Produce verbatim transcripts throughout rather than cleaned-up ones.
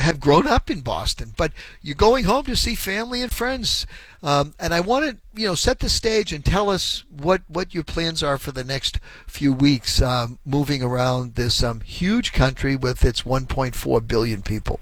have grown up in Boston, but you're going home to see family and friends. Um, and I want to, you know, set the stage and tell us what, what your plans are for the next few weeks, um, moving around this um, huge country with its one point four billion people.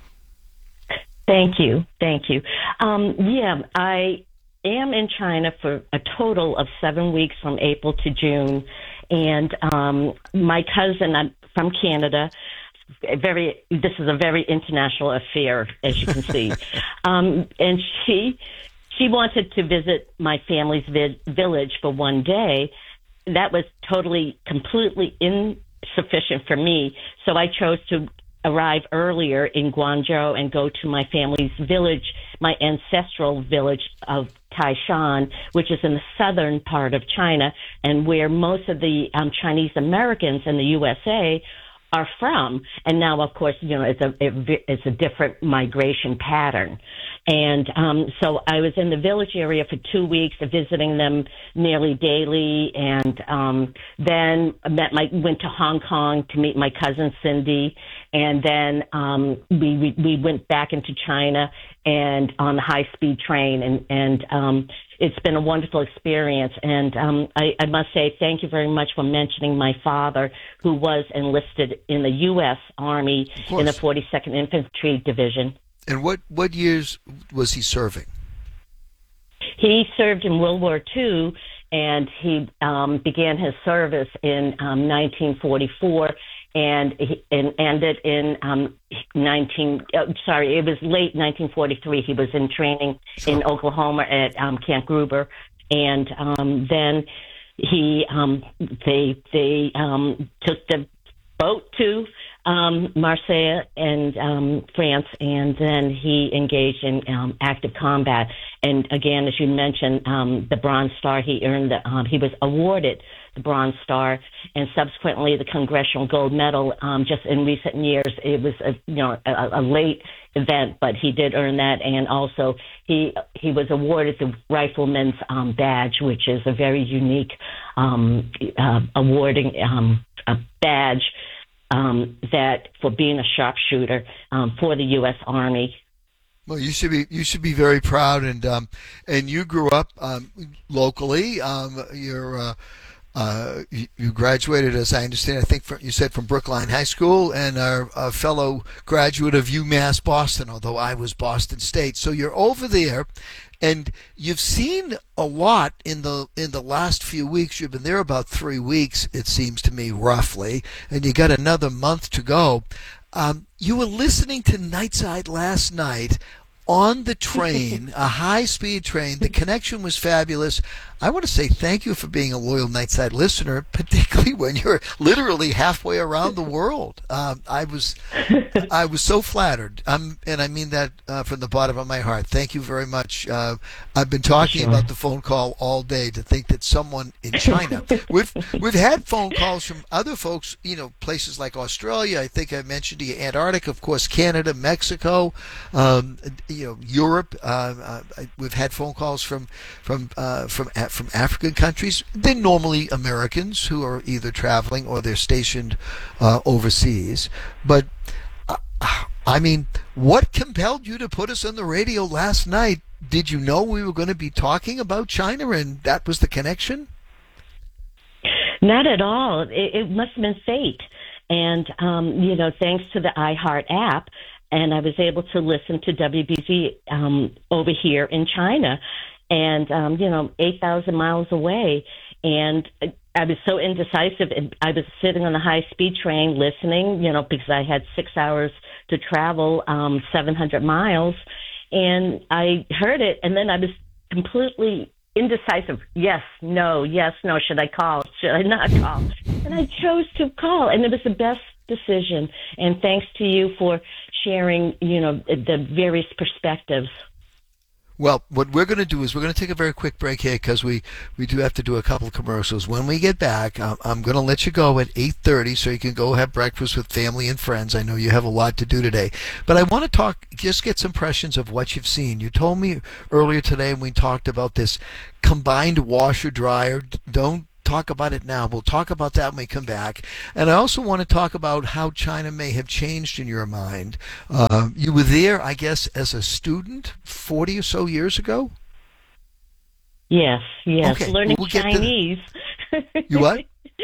Thank you. Thank you. Um, yeah, I am in China for a total of seven weeks from April to June. And um, my cousin, I'm from Canada, very. This is a very international affair, as you can see. um, and she she wanted to visit my family's vi- village for one day. That was totally, completely insufficient for me. So I chose to arrive earlier in Guangzhou and go to my family's village, my ancestral village of Taishan, which is in the southern part of China, and where most of the um, Chinese Americans in the U S A are from. And now, of course, you know, it's a it, it's a different migration pattern. And um, so I was in the village area for two weeks, visiting them nearly daily, and um, then met my went to Hong Kong to meet my cousin Cindy, and then um, we, we we went back into China and on the high speed train, and and um, it's been a wonderful experience. And um, I, I must say thank you very much for mentioning my father, who was enlisted in the U S Army in the forty-second Infantry Division. And what, what years was he serving? He served in World War Two, and he um, began his service in um, nineteen forty-four, and, he, and ended in um, nineteen. Uh, sorry, it was late nineteen forty-three. He was in training sure. in Oklahoma at um, Camp Gruber, and um, then he um, they they um, took the boat to um, Marseille and um, France, and then he engaged in um, active combat. And again, as you mentioned, um, the Bronze Star, he earned the, um, he was awarded the Bronze Star, and subsequently the Congressional Gold Medal. Um, just in recent years, it was a, you know a, a late event, but he did earn that, and also he he was awarded the Rifleman's um, Badge, which is a very unique um, uh, awarding um, a badge. Um, that for being a sharpshooter um, for the U S Army. Well, you should be you should be very proud, and um, and you grew up um, locally. Um, you're uh, uh, you, you graduated, as I understand, I think from, you said from Brookline High School, and are a fellow graduate of UMass Boston, although I was Boston State. So you're over there. And you've seen a lot in the in the last few weeks. You've been there about three weeks, it seems to me, roughly, and you got another month to go. Um, you were listening to Nightside last night on the train, a high-speed train. The connection was fabulous. I want to say thank you for being a loyal Nightside listener, particularly when you're literally halfway around the world. Um, I was, I was so flattered, um, and I mean that uh, from the bottom of my heart. Thank you very much. Uh, I've been talking sure. about the phone call all day. To think that someone in China, we've we've had phone calls from other folks, you know, places like Australia. I think I mentioned to you Antarctica, of course, Canada, Mexico, um, you know, Europe. Uh, uh, we've had phone calls from from uh, from. from African countries. They're normally Americans who are either traveling or they're stationed uh, overseas. But, uh, I mean, what compelled you to put us on the radio last night? Did you know we were going to be talking about China and that was the connection? Not at all. It, it must have been fate. And, um, you know, thanks to the iHeart app, and I was able to listen to W B Z um, over here in China. And, um, you know, eight thousand miles away. And I was so indecisive. And I was sitting on the high-speed train listening, you know, because I had six hours to travel, um, seven hundred miles. And I heard it, and then I was completely indecisive. Yes, no, yes, no. Should I call? Should I not call? And I chose to call, and it was the best decision. And thanks to you for sharing, you know, the various perspectives. Well, what we're going to do is we're going to take a very quick break here because we, we do have to do a couple of commercials. When we get back, um, I'm going to let you go at eight thirty so you can go have breakfast with family and friends. I know you have a lot to do today. But I want to talk, just get some impressions of what you've seen. You told me earlier today when we talked about this combined washer-dryer. Don't talk about it now. We'll talk about that when we come back. And I also want to talk about how China may have changed in your mind. Uh, you were there, I guess, as a student forty or so years ago? Yes, yes. Okay, Learning we'll get to Chinese. You what?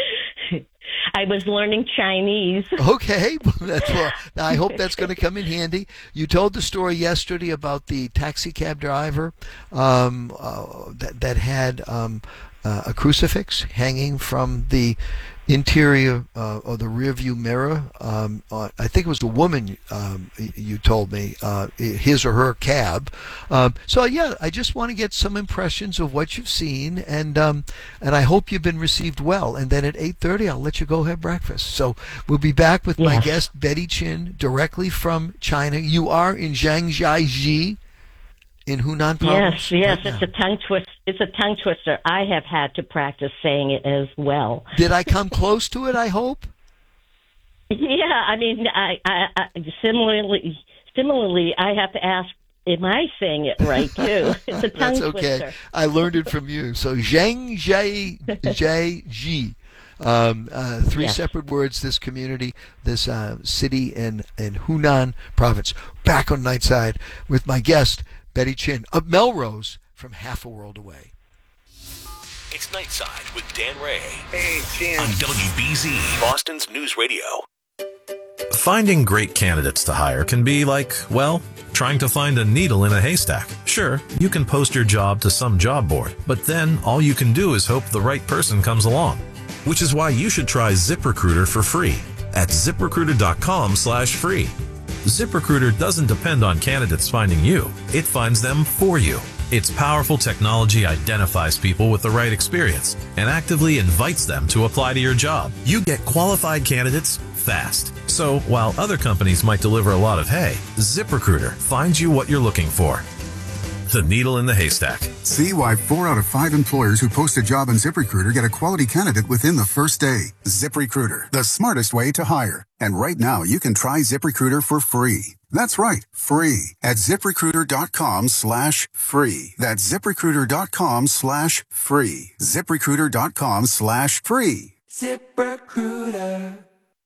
I was learning Chinese. Okay, that's well. I hope that's going to come in handy. You told the story yesterday about the taxi cab driver um, uh, that that had um, uh, a crucifix hanging from the interior uh, or the rear view mirror. Um, uh, I think it was the woman um, you told me, uh, his or her cab. Um, so yeah, I just want to get some impressions of what you've seen, and um, and I hope you've been received well. And then at eight thirty, I'll let you go have breakfast. So we'll be back with my Yes. guest Betty Chin, directly from China. You are in Zhangjiajie, in Hunan province. Yes, yes. right It's now. a tongue twist. It's a tongue twister. I have had to practice saying it as well. Did I come close to it? I hope. Yeah, I mean, I, I, I similarly, similarly, I have to ask, am I saying it right too? It's a tongue That's okay. twister. I learned it from you. So Zhang Jai Jai Ji. Um, uh, three Yes. separate words, this community, this uh, city in, in Hunan province. Back on Nightside with my guest, Betty Chin of Melrose from half a world away. It's Nightside with Dan Ray Hey, Chin. on W B Z, Boston's News Radio. Finding great candidates to hire can be like, well, trying to find a needle in a haystack. Sure, you can post your job to some job board, but then all you can do is hope the right person comes along. Which is why you should try ZipRecruiter for free at ziprecruiter.com slash free. ZipRecruiter doesn't depend on candidates finding you. It finds them for you. Its powerful technology identifies people with the right experience and actively invites them to apply to your job. You get qualified candidates fast. So while other companies might deliver a lot of hay, ZipRecruiter finds you what you're looking for. The needle in the haystack. See why four out of five employers who post a job on ZipRecruiter get a quality candidate within the first day. ZipRecruiter, the smartest way to hire. And right now, you can try ZipRecruiter for free. That's right, free at ziprecruiter.com slash free. That's ziprecruiter.com slash free. ZipRecruiter.com slash free. ZipRecruiter.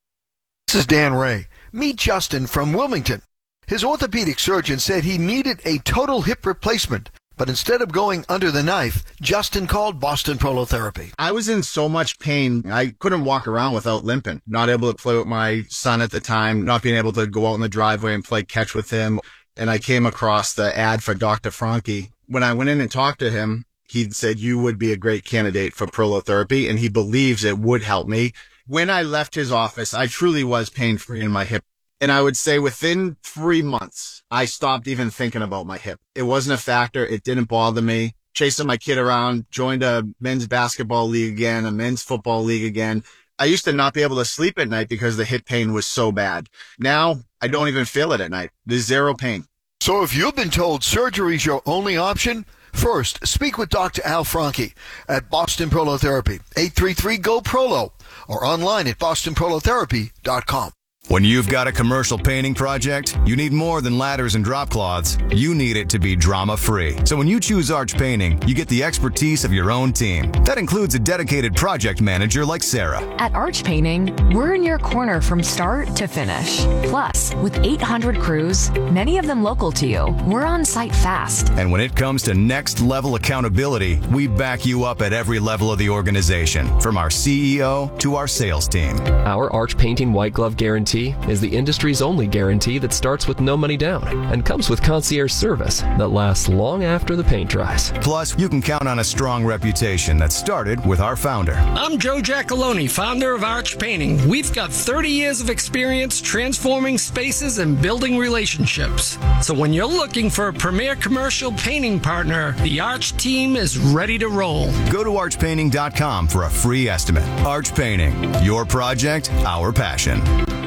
This is Dan Ray. Meet Justin from Wilmington. His orthopedic surgeon said he needed a total hip replacement, but instead of going under the knife, Justin called Boston Prolotherapy. I was in so much pain, I couldn't walk around without limping. Not able to play with my son at the time, not being able to go out in the driveway and play catch with him. And I came across the ad for Doctor Franke. When I went in and talked to him, he said, you would be a great candidate for prolotherapy, and he believes it would help me. When I left his office, I truly was pain-free in my hip. And I would say within three months, I stopped even thinking about my hip. It wasn't a factor. It didn't bother me. Chasing my kid around, joined a men's basketball league again, a men's football league again. I used to not be able to sleep at night because the hip pain was so bad. Now, I don't even feel it at night. There's zero pain. So if you've been told surgery is your only option, first, speak with Doctor Al Franke at Boston Prolotherapy, eight three three, G O, P R O L O, or online at boston prolotherapy dot com. When you've got a commercial painting project, you need more than ladders and drop cloths. You need it to be drama-free. So when you choose Arch Painting, you get the expertise of your own team. That includes a dedicated project manager like Sarah. At Arch Painting, we're in your corner from start to finish. Plus, with eight hundred crews, many of them local to you, we're on site fast. And when it comes to next-level accountability, we back you up at every level of the organization, from our C E O to our sales team. Our Arch Painting White Glove Guarantee is the industry's only guarantee that starts with no money down and comes with concierge service that lasts long after the paint dries. Plus, you can count on a strong reputation that started with our founder. I'm Joe Giacalone, founder of Arch Painting. We've got thirty years of experience transforming spaces and building relationships. So when you're looking for a premier commercial painting partner, the Arch team is ready to roll. Go to arch painting dot com for a free estimate. Arch Painting, your project, our passion.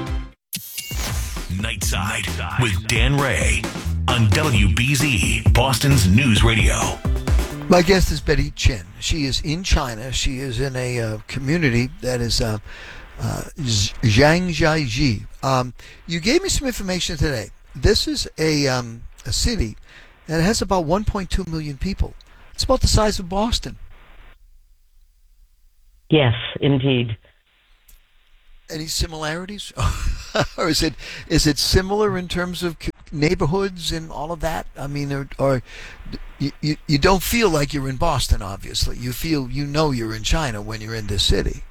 Nightside with Dan Ray on W B Z, Boston's News Radio. My guest is Betty Chin. She is in China. She is in a uh, community that is uh, uh, Zhangjiajie. Um, you gave me some information today. This is a, um, a city that has about one point two million people. It's about the size of Boston. Yes, indeed. Any similarities, or is it is it similar in terms of neighborhoods and all of that? I mean, or, or you, you you don't feel like you're in Boston. Obviously, you feel you know you're in China when you're in this city.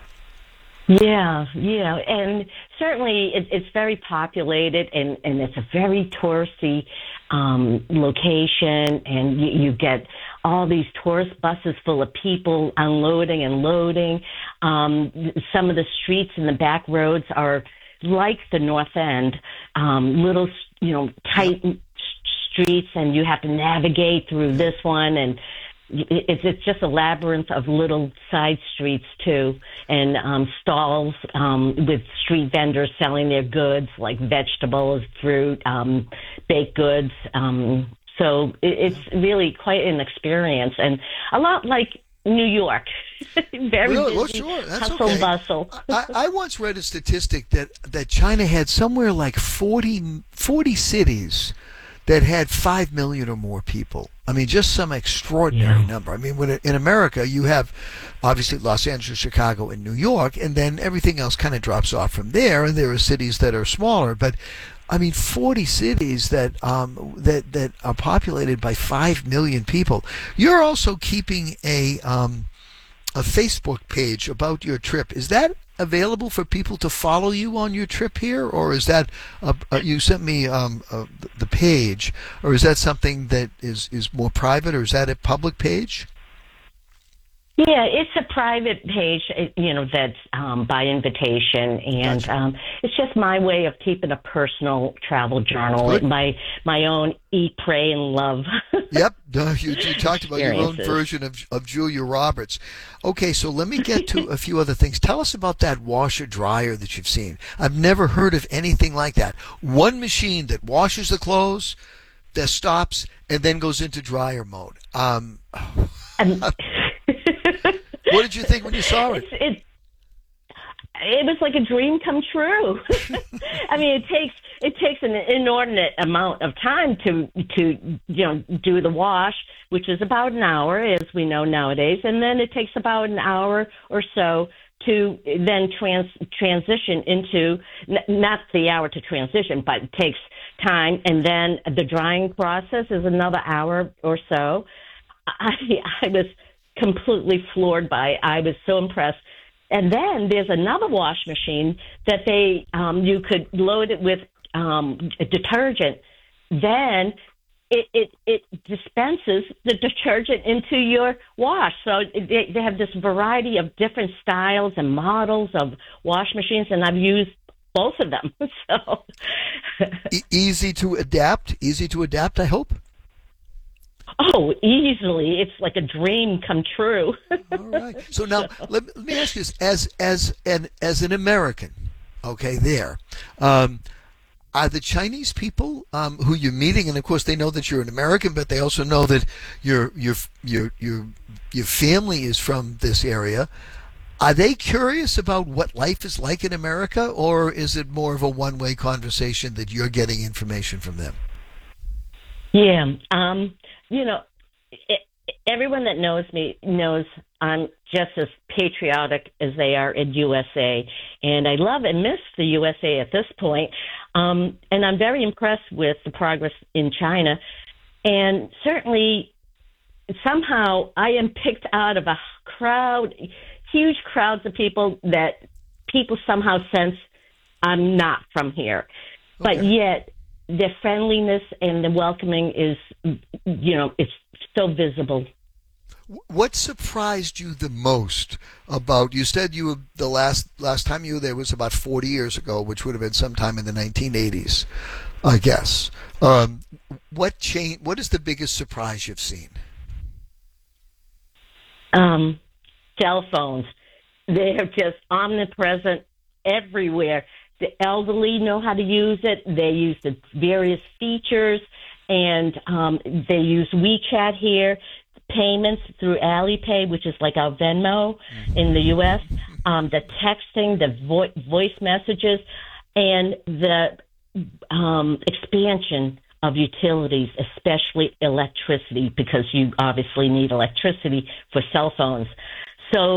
Yeah, yeah, and certainly it, it's very populated, and, and it's a very touristy um, location, and you, you get all these tourist buses full of people unloading and loading. Um, some of the streets and the back roads are like the North End, um, little, you know, tight streets, and you have to navigate through this one, and it's it's just a labyrinth of little side streets too, and um, stalls um, with street vendors selling their goods like vegetables, fruit, um, baked goods. Um, so it, it's really quite an experience, and a lot like New York. Very really? busy, Well, sure. That's hustle okay. bustle. I, I once read a statistic that, that China had somewhere like forty, forty cities that had five million or more people. I mean, just some extraordinary Yeah. number. I mean, when in America, you have obviously Los Angeles, Chicago, and New York, and then everything else kind of drops off from there, and there are cities that are smaller. But, I mean, forty cities that um, that that are populated by five million people. You're also keeping a um, a Facebook page about your trip. Is that available for people to follow you on your trip here, or is that uh, uh, you sent me um, uh, the page, or is that something that is, is more private, or is that a public page? Yeah, it's a private page, it- you know, that's um, by invitation, and Gotcha. um, it's just my way of keeping a personal travel journal, Good. my my own eat, pray, and love. Yep, uh, you, you talked about your own Experiences. version of, of Julia Roberts. Okay, so let me get to a few other things. Tell us about that washer dryer that you've seen. I've never heard of anything like that. One machine that washes the clothes, that stops, and then goes into dryer mode. Um, And what did you think when you saw it? it's, it it was like a dream come true. I mean, it takes it takes an inordinate amount of time to to you know do the wash, which is about an hour, as we know nowadays, and then it takes about an hour or so to then trans transition into n- not the hour to transition, but it takes time, and then the drying process is another hour or so. I I was completely floored by it. I was so impressed. And then there's another wash machine that they um, you could load it with um, detergent. Then it, it it dispenses the detergent into your wash. So they, they have this variety of different styles and models of wash machines, and I've used both of them. So E- easy to adapt. Easy to adapt, I hope. oh, easily, it's like a dream come true. All right. So now let, let me ask you this: as as an as an American, okay, there, um, are the Chinese people um, who you're meeting, and of course they know that you're an American, but they also know that your your your your your family is from this area. Are they curious about what life is like in America, or is it more of a one-way conversation that you're getting information from them? Yeah. Um, you know, it, everyone that knows me knows I'm just as patriotic as they are in U S A. And I love and miss the U S A at this point. Um, and I'm very impressed with the progress in China. And certainly, somehow, I am picked out of a crowd, huge crowds of people that people somehow sense I'm not from here. But Okay. yet, their friendliness and the welcoming is, you know, it's so visible. What surprised you the most about? You said you were the last last time you were there was about forty years ago, which would have been sometime in the nineteen eighties, I guess. Um, what change? What is the biggest surprise you've seen? Um, cell phones, they're just omnipresent everywhere. The elderly know how to use it. They use the various features, and um, they use WeChat here. Payments through Alipay, which is like our Venmo in the U S, um, the texting, the vo- voice messages, and the um, expansion of utilities, especially electricity, because you obviously need electricity for cell phones. So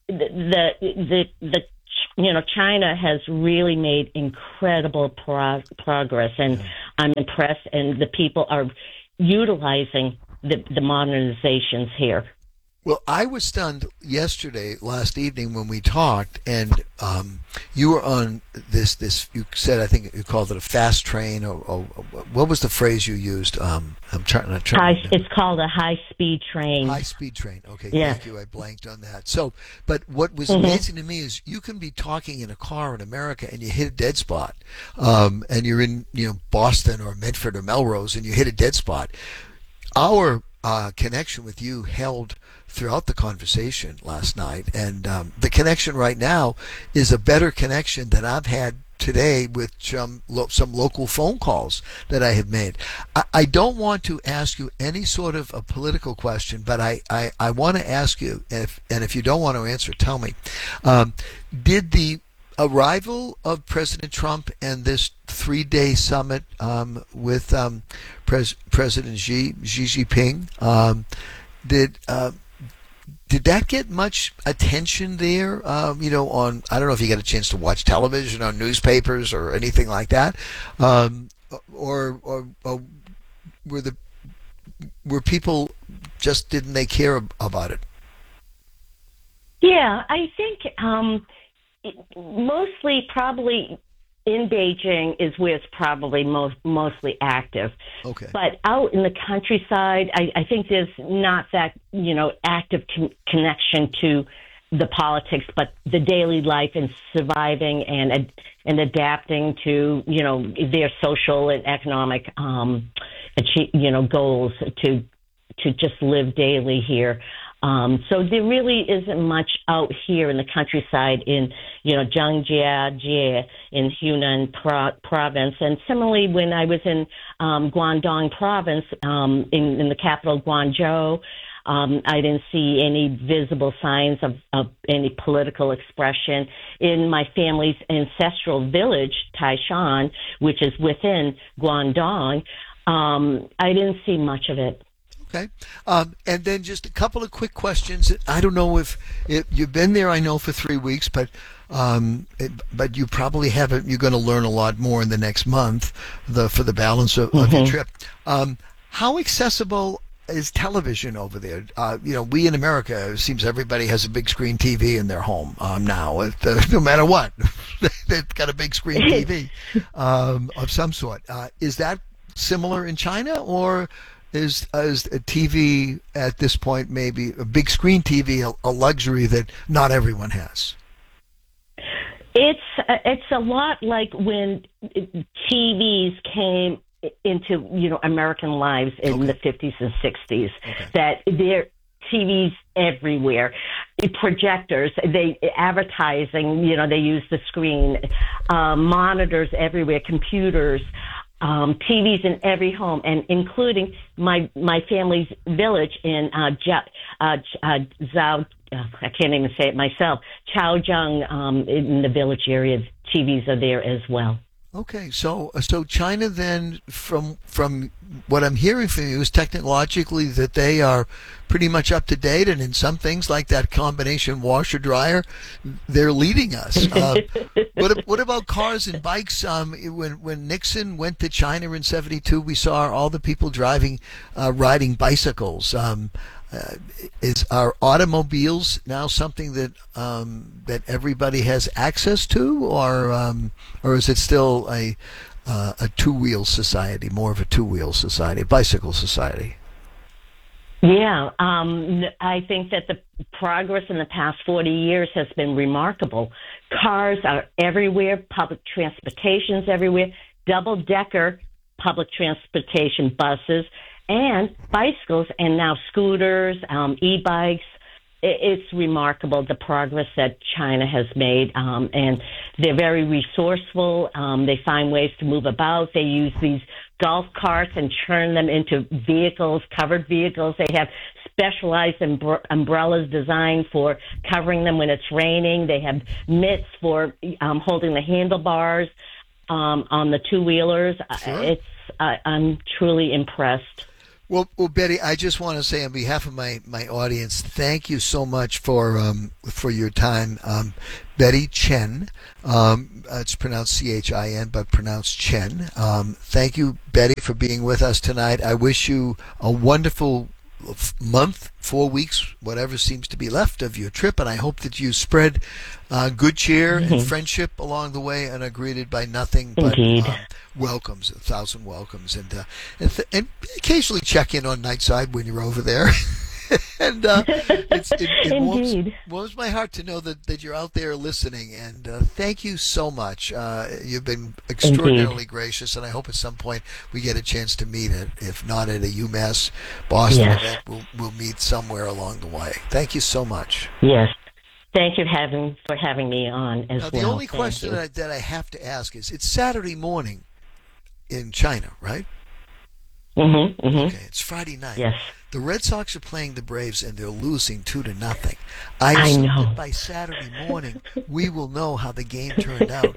the the the you know, China has really made incredible pro- progress, and yeah. I'm impressed. And the people are utilizing the, the modernizations here. Well, I was stunned yesterday, last evening, when we talked, and um, you were on this, this, you said, I think you called it a fast train, or, or what was the phrase you used? Um, I'm trying, I'm trying high, It's called a high-speed train. High-speed train. Okay, yeah. Thank you. I blanked on that. So, but what was mm-hmm. amazing to me is you can be talking in a car in America and you hit a dead spot, um, and you're in, you know, Boston or Medford or Melrose and you hit a dead spot. Our uh, connection with you held throughout the conversation last night, and um, the connection right now is a better connection than I've had today with some lo- some local phone calls that I have made. I, I don't want to ask you any sort of a political question, but I, I, I want to ask you, and if, and if you don't want to answer, tell me. Um, did the arrival of President Trump and this three-day summit um, with um, Pres- President Xi, Xi Jinping, um, did uh, Did that get much attention there? Um, you know, on I don't know if you got a chance to watch television or newspapers or anything like that, um, or, or or were the were people just didn't they care about it? Yeah, I think um, it, mostly probably in Beijing is where it's probably most mostly active. Okay. But out in the countryside, I, I think there's not that, you know, active con- connection to the politics, but the daily life and surviving and ad- and adapting to, you know, their social and economic, um, achieve, you know, goals to to just live daily here. Um, so there really isn't much out here in the countryside in, you know, Zhangjiajie in Hunan pro- province. And similarly, when I was in um, Guangdong province, um, in, in the capital Guangzhou, um, I didn't see any visible signs of, of any political expression. In my family's ancestral village, Taishan, which is within Guangdong, um, I didn't see much of it. Okay. Um, and then just a couple of quick questions. I don't know if, if you've been there, I know, for three weeks, but um, it, but you probably haven't. You're going to learn a lot more in the next month the, for the balance of, mm-hmm. of your trip. Um, how accessible is television over there? Uh, you know, we in America, it seems everybody has a big screen T V in their home um, now, uh, no matter what. They've got a big screen T V um, of some sort. Uh, is that similar in China, or Is, is a T V at this point, maybe a big screen T V, a, a luxury that not everyone has? It's it's a lot like when T Vs came into, you know, American lives in okay. the fifties and sixties. Okay. That there T Vs everywhere, projectors, they advertising. You know, they use the screen, uh, monitors everywhere, computers. Um, T Vs in every home, and including my my family's village in uh, ja, uh, uh, Zhao. Uh, I can't even say it myself. Chaozheng, um, in the village area, T Vs are there as well. Okay, so so China then, from from what I'm hearing from you, is technologically that they are pretty much up to date, and in some things like that combination washer dryer, they're leading us. Uh, what what about cars and bikes? Um, when when Nixon went to China in seventy-two, we saw all the people driving, uh, riding bicycles. Um, Uh, is our automobiles now something that um, that everybody has access to, or um, or is it still a uh, a two-wheel society, more of a two-wheel society, a bicycle society? Yeah, um, I think that the progress in the past forty years has been remarkable. Cars are everywhere, public transportation's everywhere, double-decker public transportation buses, and bicycles, and now scooters, um, e-bikes. It's remarkable the progress that China has made, um, and they're very resourceful. Um, they find ways to move about. They use these golf carts and turn them into vehicles, covered vehicles. They have specialized umbre- umbrellas designed for covering them when it's raining. They have mitts for um, holding the handlebars um, on the two-wheelers. Sure. It's uh, I'm truly impressed. Well, well, Betty, I just want to say on behalf of my, my audience, thank you so much for um, for your time. Um, Betty Chen, um, it's pronounced C H I N, but pronounced Chen. Um, thank you, Betty, for being with us tonight. I wish you a wonderful month, four weeks, whatever seems to be left of your trip, and I hope that you spread uh, good cheer mm-hmm. and friendship along the way and are greeted by nothing but Indeed. um, welcomes, a thousand welcomes, and uh, and, th- and occasionally check in on Nightside when you're over there. and uh, it's, it, it warms, warms my heart to know that, that you're out there listening. And uh, thank you so much. Uh, you've been extraordinarily Indeed. gracious, and I hope at some point we get a chance to meet. It, if not at a UMass Boston Yes. event, we'll, we'll meet somewhere along the way. Thank you so much. Yes. Thank you having, for having me on as Now, well. the only Thank question you. that I, that I have to ask is, it's Saturday morning in China, right? Mm-hmm, mm-hmm. Okay, it's Friday night. Yes. The Red Sox are playing the Braves, and they're losing two to nothing. I, I assume know. that by Saturday morning, we will know how the game turned out.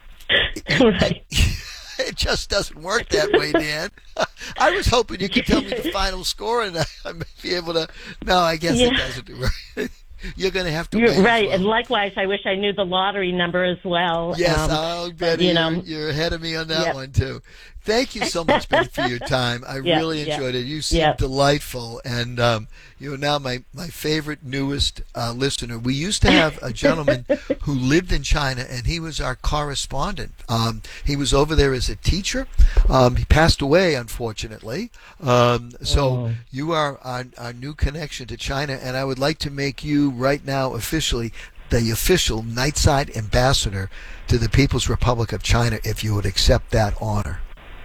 Right. It just doesn't work that way, Dan. I was hoping you could tell me the final score, and I, I may be able to. No, I guess Yeah. it doesn't. Right? You're going to have to. You're wait as right, well. and likewise, I wish I knew the lottery number as well. Yes, Um, I'll bet you you know, you're, you're ahead of me on that Yep. one too. Thank you so much, Betty, for your time. I Yep, really yep, enjoyed it. You seem yep. delightful, and um, you're now my, my favorite, newest uh, listener. We used to have a gentleman who lived in China, and he was our correspondent. Um, he was over there as a teacher. Um, he passed away, unfortunately. Um, so Oh. you are our, our new connection to China, and I would like to make you right now officially the official Nightside ambassador to the People's Republic of China, if you would accept that honor.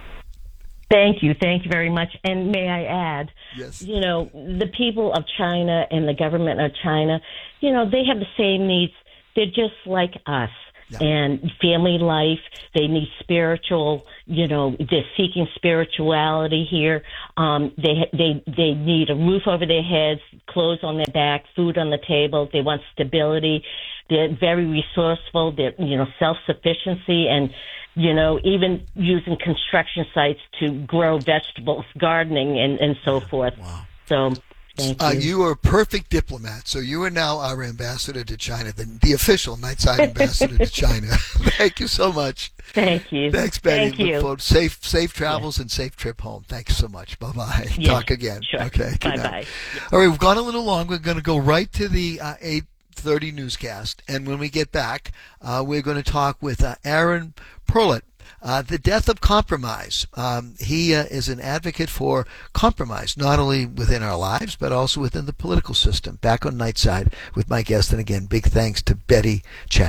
Thank you. Thank you very much. And may I add, Yes. you know, the people of China and the government of China, you know, they have the same needs. They're just like us. Yeah. And family life, they need spiritual, you know, they're seeking spirituality here. Um, they, they, they need a roof over their heads, clothes on their back, food on the table. They want stability. They're very resourceful. They're, you know, self-sufficiency and, you know, even using construction sites to grow vegetables, gardening, and, and so forth. Wow. So, thank you. Uh, you are a perfect diplomat. So you are now our ambassador to China, the, the official Nightside ambassador to China. Thank you so much. Thank you. Thanks, Betty. Thank Look you. forward- Safe, safe travels and safe trip home. Thanks so much. Bye bye. Yes, Talk again. sure. Okay. Good night. Bye-bye. All right, we've gone a little long. We're going to go right to the uh, eight thirty newscast, and when we get back, uh, we're going to talk with uh, Aaron Perlett. Uh, the death of compromise. Um, he uh, is an advocate for compromise, not only within our lives, but also within the political system. Back on Nightside with my guest, and again, big thanks to Betty Chen.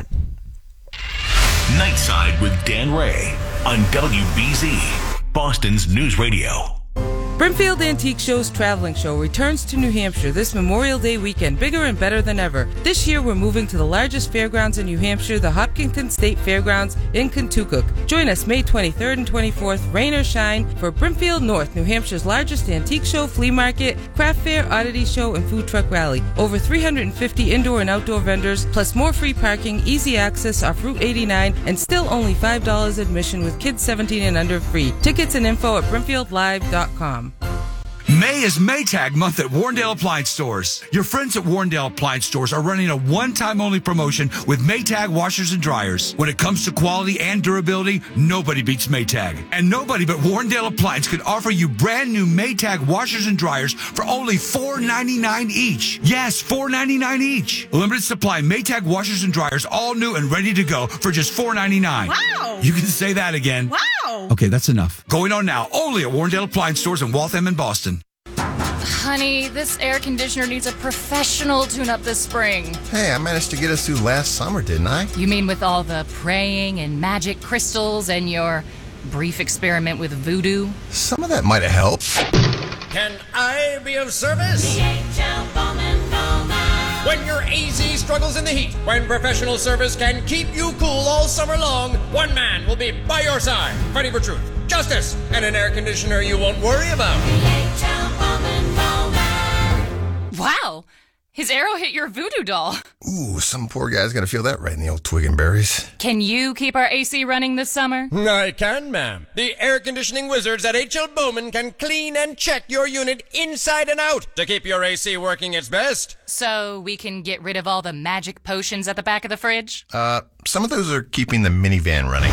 Nightside with Dan Ray on W B Z, Boston's News Radio. Brimfield Antique Show's traveling show returns to New Hampshire this Memorial Day weekend, bigger and better than ever. This year, we're moving to the largest fairgrounds in New Hampshire, the Hopkinton State Fairgrounds in Kentucky. Join us May twenty-third and twenty-fourth, rain or shine, for Brimfield North, New Hampshire's largest antique show, flea market, craft fair, oddity show, and food truck rally. Over three hundred fifty indoor and outdoor vendors, plus more free parking, easy access off Route eighty-nine, and still only five dollars admission with kids seventeen and under free. Tickets and info at brimfield live dot com. May is Maytag month at Warrendale Appliance Stores. Your friends at Warrendale Appliance Stores are running a one-time only promotion with Maytag washers and dryers. When it comes to quality and durability, nobody beats Maytag. And nobody but Warrendale Appliance could offer you brand new Maytag washers and dryers for only four ninety-nine each. Yes, four ninety-nine each. Limited supply Maytag washers and dryers, all new and ready to go for just four ninety-nine. Wow! You can say that again. Wow! Okay, that's enough. Going on now, only at Warrendale Appliance Stores in Waltham and Boston. Honey, this air conditioner needs a professional tune-up this spring. Hey, I managed to get us through last summer, didn't I? You mean with all the praying and magic crystals and your brief experiment with voodoo? Some of that might have helped. Can I be of service? D H L Bowman Bowman. When your A Z struggles in the heat, when professional service can keep you cool all summer long, one man will be by your side, fighting for truth, justice, and an air conditioner you won't worry about. D H L Bowman Bowman. Wow! His arrow hit your voodoo doll. Ooh, some poor guy's gonna feel that right in the old twig and berries. Can you keep our A C running this summer? I can, ma'am. The air conditioning wizards at H L Bowman can clean and check your unit inside and out to keep your A C working its best. So we can get rid of all the magic potions at the back of the fridge? Uh, some of those are keeping the minivan running.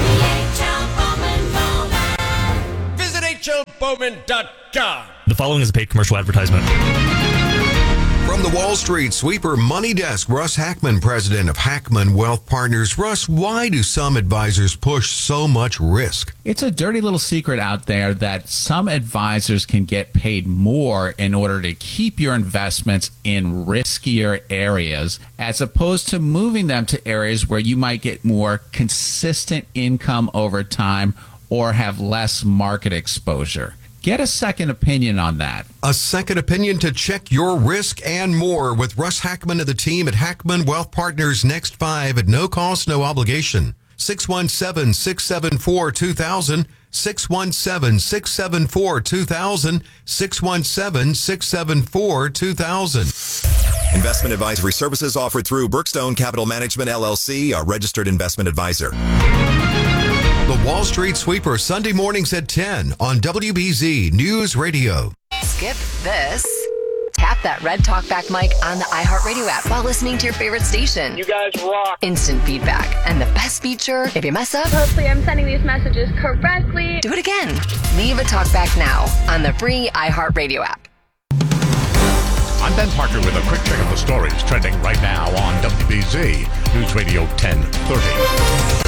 Visit H L Bowman dot com. The following is a paid commercial advertisement. From the Wall Street Sweeper Money Desk, Russ Hackman, president of Hackman Wealth Partners. Russ, why do some advisors push so much risk? It's a dirty little secret out there that some advisors can get paid more in order to keep your investments in riskier areas, as opposed to moving them to areas where you might get more consistent income over time or have less market exposure. Get a second opinion on that. A second opinion to check your risk and more with Russ Hackman and the team at Hackman Wealth Partners. Next five at no cost, no obligation. six one seven, six seven four, two thousand. six one seven, six seven four, two thousand. six one seven, six seven four, two thousand. Investment advisory services offered through Brookstone Capital Management, L L C, a registered investment advisor. The Wall Street Sweeper, Sunday mornings at ten on W B Z News Radio. Skip this. Tap that red talkback mic on the iHeartRadio app while listening to your favorite station. You guys rock. Instant feedback. And the best feature, if you mess up, hopefully I'm sending these messages correctly. Do it again. Leave a talkback now on the free iHeartRadio app. I'm Ben Parker with a quick check of the stories trending right now on W B Z News Radio ten thirty.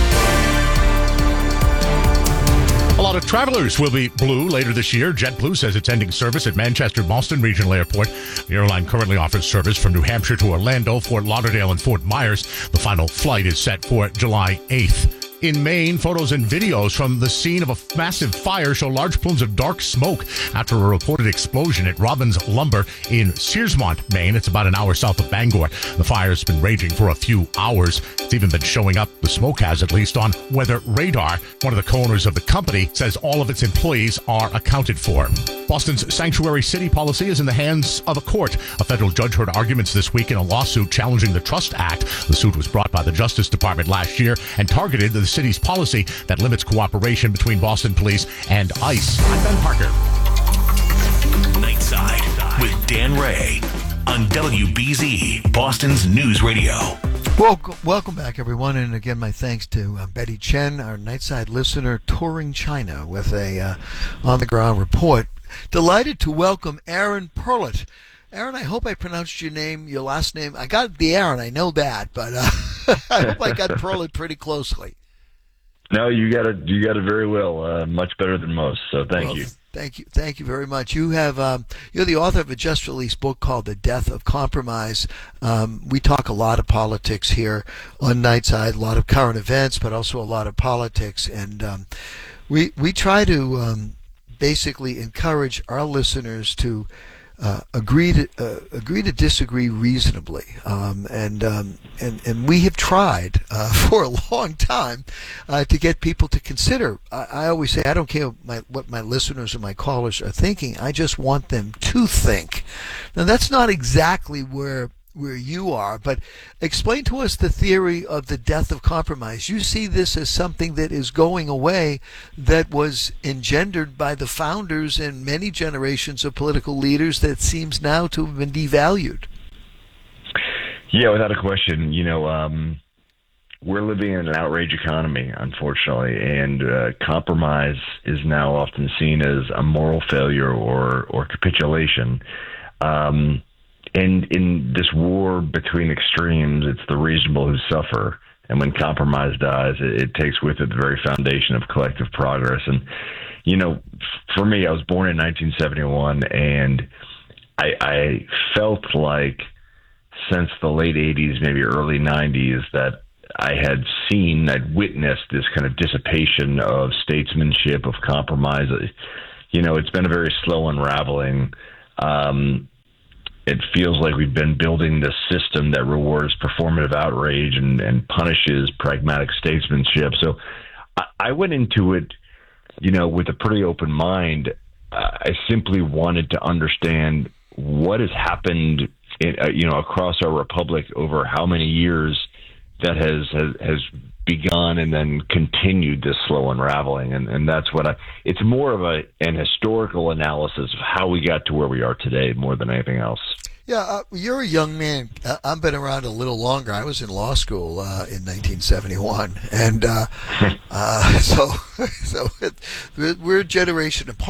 A lot of travelers will be blue later this year. JetBlue says it's ending service at Manchester Boston Regional Airport. The airline currently offers service from New Hampshire to Orlando, Fort Lauderdale, and Fort Myers. The final flight is set for July eighth. In Maine, photos and videos from the scene of a massive fire show large plumes of dark smoke after a reported explosion at Robbins Lumber in Searsmont, Maine. It's about an hour south of Bangor. The fire's been raging for a few hours. It's even been showing up, the smoke has at least, on weather radar. One of the co-owners of the company says all of its employees are accounted for. Boston's sanctuary city policy is in the hands of a court. A federal judge heard arguments this week in a lawsuit challenging the Trust Act. The suit was brought by the Justice Department last year and targeted the city's policy that limits cooperation between Boston police and ICE. I'm Ben Parker. Nightside with Dan Ray on W B Z, Boston's News Radio. Welcome, welcome back, everyone, and again, my thanks to uh, Betty Chen, our Nightside listener, touring China with a uh, on-the-ground report. Delighted to welcome Aaron Perlett. Aaron, I hope I pronounced your name, your last name. I got the Aaron, I know that, but uh, I hope I got Perlett pretty closely. No, you got it. You got it very well. Uh, much better than most. So thank well, you. Thank you. Thank you very much. You have um, you're the author of a just released book called The Death of Compromise. Um, we talk a lot of politics here on Nightside, a lot of current events, but also a lot of politics, and um, we we try to um, basically encourage our listeners to uh, agree to uh, agree to disagree reasonably, um, and um, and and we have tried uh, for a long time uh, to get people to consider. I, I always say I don't care my, what my listeners or my callers are thinking. I just want them to think. Now that's not exactly where where you are, but explain to us the theory of the death of compromise. You see this as something that is going away, that was engendered by the founders and many generations of political leaders, that seems now to have been devalued. Yeah, without a question. You know, um, we're living in an outrage economy, unfortunately, and uh, compromise is now often seen as a moral failure or, or capitulation. Um, And in this war between extremes, it's the reasonable who suffer. And when compromise dies, it, it takes with it the very foundation of collective progress. And, you know, for me, I was born in nineteen seventy-one, and I, I felt like since the late eighties, maybe early nineties, that I had seen, I'd witnessed this kind of dissipation of statesmanship, of compromise. You know, it's been a very slow unraveling. Um, It feels like we've been building this system that rewards performative outrage and, and punishes pragmatic statesmanship. So I, I went into it, you know, with a pretty open mind. Uh, I simply wanted to understand what has happened in, uh, you know, across our republic over how many years that has has, has begun and then continued this slow unraveling, and and that's what I. It's more of a an historical analysis of how we got to where we are today, more than anything else. Yeah, uh, you're a young man. Uh, I've been around a little longer. I was in law school uh, in nineteen seventy-one, and uh, uh, so so it, we're a generation apart.